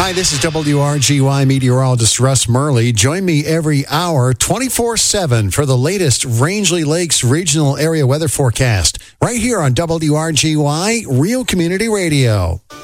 Hi, this is WRGY meteorologist Russ Murley. Join me every hour, 24/7, for the latest Rangeley Lakes regional area weather forecast, right here on WRGY Real Community Radio.